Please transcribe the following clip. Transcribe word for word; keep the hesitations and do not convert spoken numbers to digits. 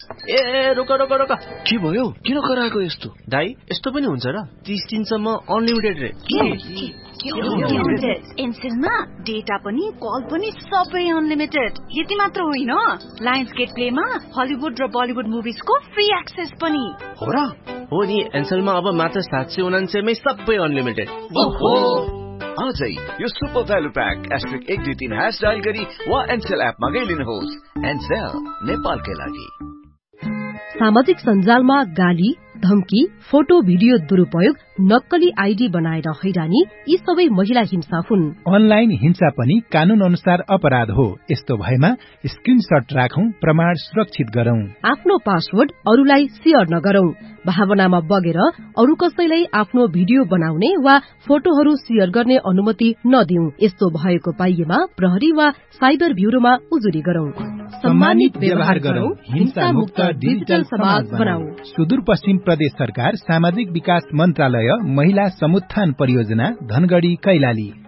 ए रोक रोक रोक के भयो? किन कराएको यस्तो? दाइ यस्तो पनि हुन्छ र? तीस दिनसम्म अनलिमिटेड रे। एनसेलमा डेटा पनि कल पनि सबै अनलिमिटेड। यति मात्र होइन, लायन्स गेट प्लेमा हलिउड र बलिउड मुभिजको फ्री एक्सेस पनि हो र? हो नि, एनसेलमा अब मात्र सात सय उनान्सयमै सबै अनलिमिटेड। ओहो, आजै यो सुपर भ्यालु प्याक एस्ट्रिक एक दुई तीन ह्यास डायल गरी वा एनसेल एप मा गइलिनुहोस्। एनसेल नेपालकै लागि। सामाजिक सञ्जालमा गाली, धम्की, फोटो भिडियो दुरुपयोग, नक्कली आइडी बनाएर हैरानी यी सबै महिला हिंसा हुन्। अनलाइन हिंसा पनि कानून अनुसार अपराध हो। यस्तो भएमा स्क्रिनशट राखौं, प्रमाण सुरक्षित गरौं। आफ्नो पासवर्ड अरूलाई शेयर नगरौं। भावनामा बगेर अरू कसैलाई आफ्नो भिडियो बनाउने वा फोटोहरू शेयर गर्ने अनुमति नदिऊ। यस्तो भएको पाइएमा प्रहरी वा साइबर ब्युरोमा उजुरी गरौं। सम्मानित व्यवहार गरौं, हिंसा मुक्त डिजिटल समाज बनाऊ। सुदूरपश्चिम प्रदेश सरकार सामाजिक विकास मन्त्रालय महिला समुत्थान परियोजना धनगढ़ी कैलाली।